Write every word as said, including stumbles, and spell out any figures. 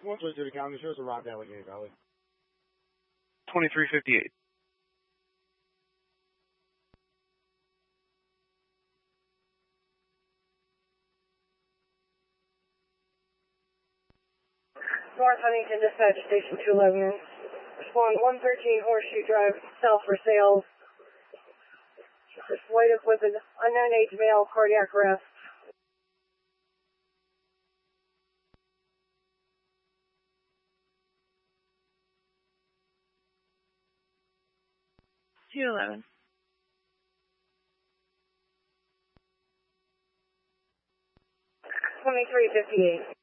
one twenty-two to County, show us a Rock Allegheny Valley. twenty-three fifty-eight. North Huntington Dispatch Station two eleven. Respond one thirteen Horseshoe Drive, sell for sale. Flight of with an unknown age male, cardiac arrest. two eleven. twenty-three fifty-eight.